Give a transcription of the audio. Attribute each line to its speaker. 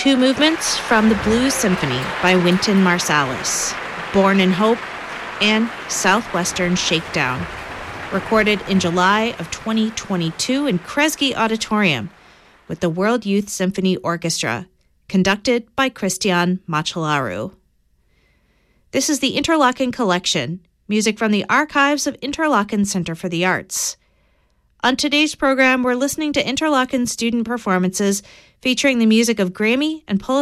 Speaker 1: two movements from the Blues Symphony by Wynton Marsalis, Born in Hope and Southwestern Shakedown, recorded in July of 2022 in Kresge Auditorium with the World Youth Symphony Orchestra, conducted by Christian Machelaru. This is the Interlochen Collection, music from the archives of Interlochen Center for the Arts. On today's program, we're listening to Interlochen student performances featuring the music of Grammy and Pulitzer